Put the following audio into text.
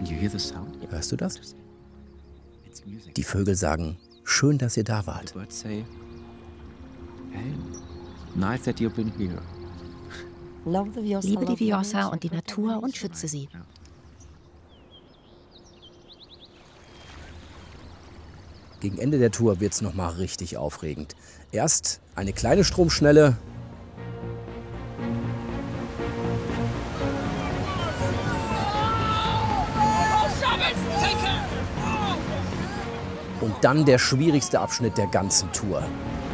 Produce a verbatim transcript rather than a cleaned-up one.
Hörst du das? Die Vögel sagen, schön, dass ihr da wart. Liebe die Vjosa und die Natur und schütze sie. Gegen Ende der Tour wird es nochmal richtig aufregend. Erst eine kleine Stromschnelle. Und dann der schwierigste Abschnitt der ganzen Tour.